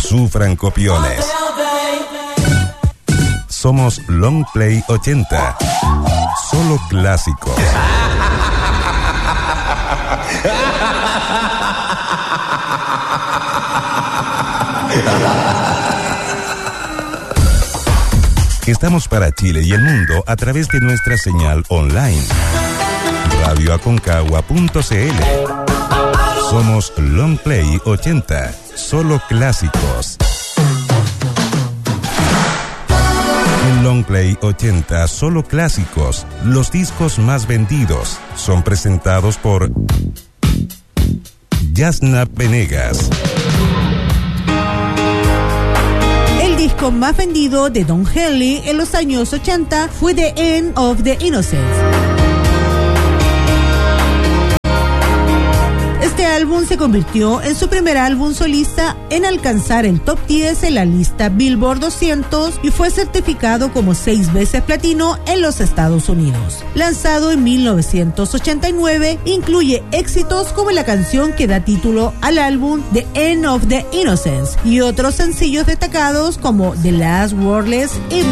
sufran copiones. Somos Long Play 80. Solo clásicos. Estamos para Chile y el mundo a través de nuestra señal online. radioaconcagua.cl. Somos Long Play 80. Solo clásicos. En Long Play 80, solo clásicos. Los discos más vendidos son presentados por Yasna Venegas. El disco más vendido de Don Henley en los años 80 fue The End of the Innocence. Este álbum se convirtió en su primer álbum solista en alcanzar el top 10 en la lista Billboard 200 y fue certificado como 6 veces platino en los Estados Unidos. Lanzado en 1989, incluye éxitos como la canción que da título al álbum The End of the Innocence y otros sencillos destacados como The Last Wordless y